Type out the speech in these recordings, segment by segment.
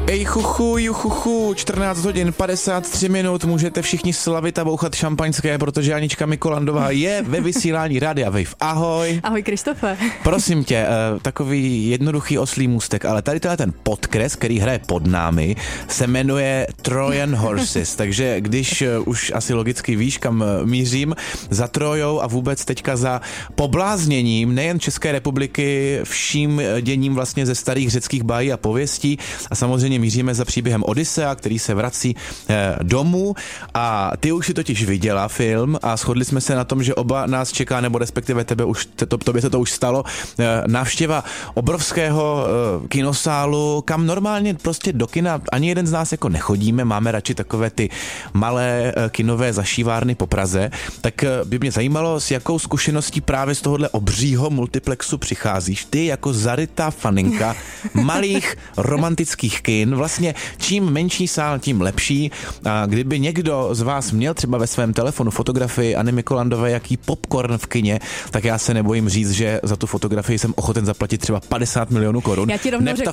Ej chuchu, juchuchu, 14 hodin 53 minut, můžete všichni slavit a bouchat šampaňské, protože Anička Mikolandová je ve vysílání Rádia Wave. Ahoj. Ahoj Krištofe. Prosím tě, takový jednoduchý oslí můstek, ale tady ten podkres, který hraje pod námi, se jmenuje Trojan Horses, takže když už asi logicky víš, kam mířím, za Trojou a vůbec teďka za poblázněním nejen České republiky vším děním vlastně ze starých řeckých bájí a pověstí a samozřejmě míříme za příběhem Odyssea, který se vrací domů a ty už si totiž viděla film a shodli jsme se na tom, že oba nás čeká, nebo respektive tobě se to už stalo, návštěva obrovského kinosálu, kam normálně prostě do kina ani jeden z nás jako nechodíme, máme radši takové ty malé kinové zašívárny po Praze, tak by mě zajímalo, s jakou zkušeností právě z tohohle obřího multiplexu přicházíš ty jako zarytá faninka malých romantických kin. Vlastně čím menší sál, tím lepší. A kdyby někdo z vás měl třeba ve svém telefonu fotografii Anny Mikolandové, jaký popcorn v kině, tak já se nebojím říct, že za tu fotografii jsem ochoten zaplatit třeba 50 milionů korun. Já ti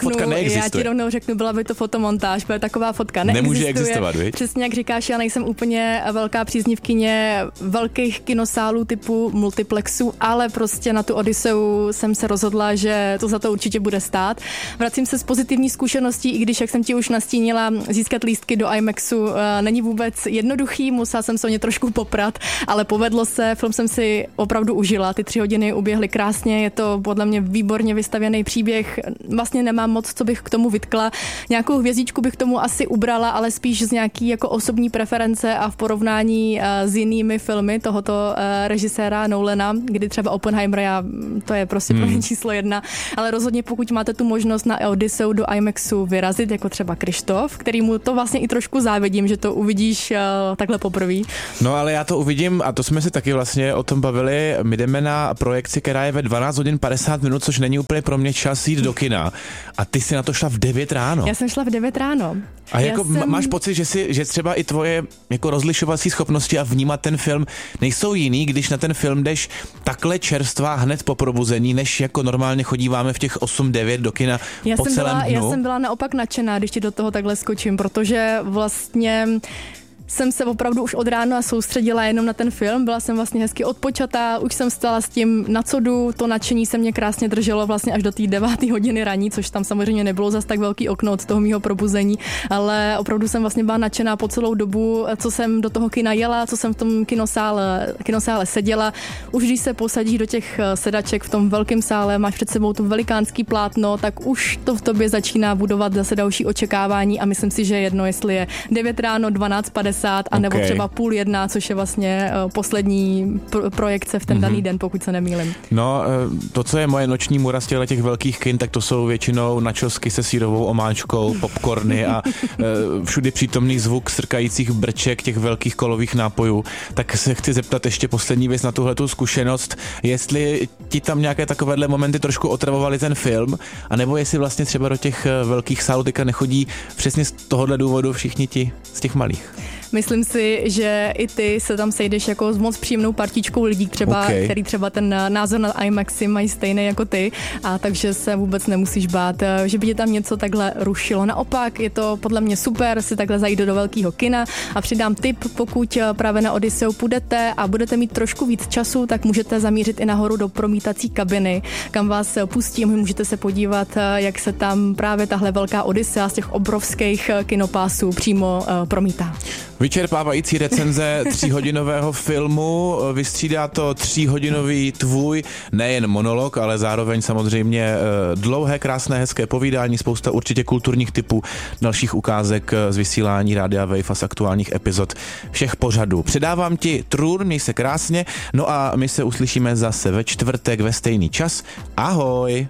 rovnou řeknu, byla by to fotomontáž, protože taková fotka nemůže existovat, viď? Přesně jak říkáš, já nejsem úplně velká příznivkyně velkých kinosálů typu multiplexu, ale prostě na tu Odysseu jsem se rozhodla, že to za to určitě bude stát. Vracím se z pozitivní zkušeností, i když, jak jsem ti už nastínila, získat lístky do IMAXu není vůbec jednoduchý, musela jsem se o ně trošku poprat, ale povedlo se, film jsem si opravdu užila, ty 3 hodiny uběhly krásně, je to podle mě výborně vystavěný příběh, vlastně nemám moc, co bych k tomu vytkla, nějakou hvězdičku bych k tomu asi ubrala, ale spíš z nějaký jako osobní preference a v porovnání s jinými filmy tohoto režiséra Nolana, kdy třeba Oppenheimer, to je prostě pro mě číslo 1, ale rozhodně pokud máte tu možnost na Odysseu do IMAXu vyrazit, jako třeba Krištof, kterýmu to vlastně i trošku závidím, že to uvidíš takhle poprvé. No ale já to uvidím a to jsme si taky vlastně o tom bavili. My jdeme na projekci, která je ve 12 hodin 50 minut, což není úplně pro mě čas jít do kina. A ty si na to šla v 9 ráno. Já jsem šla v 9 ráno. A jako máš pocit, že třeba i tvoje jako rozlišovací schopnosti a vnímat ten film nejsou jiný, když na ten film jdeš takhle čerstvá hned po probuzení, než jako normálně chodíváme v těch 8-9 do kina po celém dnu? Já jsem byla naopak nadšená, když ti do toho takhle skočím, protože vlastně jsem se opravdu už od rána soustředila jenom na ten film, byla jsem vlastně hezky odpočatá, už jsem stala s tím na co jdu, to nadšení se mě krásně drželo vlastně až do té 9. hodiny raní, což tam samozřejmě nebylo zas tak velký okno od toho mýho probuzení, ale opravdu jsem vlastně byla nadšená po celou dobu, co jsem do toho kina jela, co jsem v tom kinosále seděla. Už když se posadíš do těch sedaček v tom velkém sále, máš před sebou to velikánský plátno, tak už to v tobě začíná budovat zase další očekávání a myslím si, že jedno, jestli je 9 ráno, 12:50 a nebo třeba 12:30, což je vlastně poslední projekce v ten daný den, pokud se nemýlim. No, to, co je moje noční můra z těch velkých kin, tak to jsou většinou načosky se sýrovou omáčkou, popcorny a všudy přítomný zvuk srkajících brček těch velkých kolových nápojů. Tak se chci zeptat ještě poslední věc na tuhletu zkušenost, jestli ti tam nějaké takovéhle momenty trošku otravovaly ten film, anebo jestli vlastně třeba do těch velkých sálů teďka nechodí přesně z tohohle důvodu všichni ti z těch malých. Myslím si, že i ty se tam sejdeš jako s moc příjemnou partičkou lidí, třeba, který třeba ten názor na IMAXy mají stejný jako ty, a takže se vůbec nemusíš bát, že by tě tam něco takhle rušilo. Naopak je to podle mě super si takhle zajít do velkého kina a přidám tip, pokud právě na Odysseu půjdete a budete mít trošku víc času, tak můžete zamířit i nahoru do promítací kabiny, kam vás pustí, můžete se podívat, jak se tam právě tahle velká Odyssea z těch obrovských kinopásů přímo promítá. Vyčerpávající recenze 3hodinového filmu, vystřídá to 3hodinový tvůj nejen monolog, ale zároveň samozřejmě dlouhé, krásné, hezké povídání, spousta určitě kulturních typů, dalších ukázek z vysílání Rádia Wave a z aktuálních epizod všech pořadů. Předávám ti trůn, měj se krásně, no a my se uslyšíme zase ve čtvrtek ve stejný čas. Ahoj!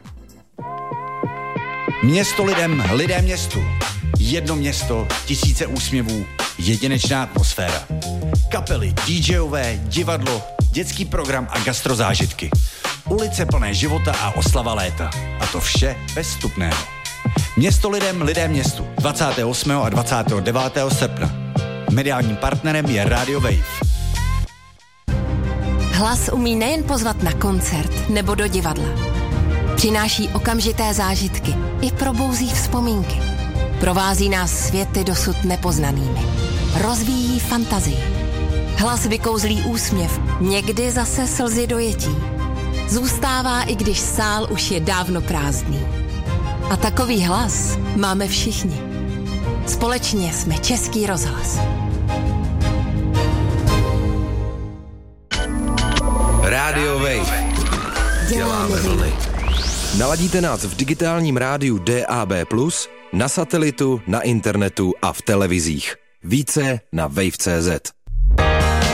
Město lidem, lidé městu. Jedno město, tisíce úsměvů, jedinečná atmosféra. Kapely, DJové, divadlo, dětský program a gastrozážitky. Ulice plné života a oslava léta. A to vše bez vstupného. Město lidem, lidé městu. 28. a 29. srpna. Mediálním partnerem je Radio Wave. Hlas umí nejen pozvat na koncert nebo do divadla. Přináší okamžité zážitky i probouzí vzpomínky. Provází nás světy dosud nepoznanými. Rozvíjí fantazii. Hlas vykouzlí úsměv, někdy zase slzy dojetí. Zůstává, i když sál už je dávno prázdný. A takový hlas máme všichni. Společně jsme Český rozhlas. Rádio Wave. Děláme vlny. Naladíte nás v digitálním rádiu DAB+, na satelitu, na internetu a v televizích. Více na wave.cz.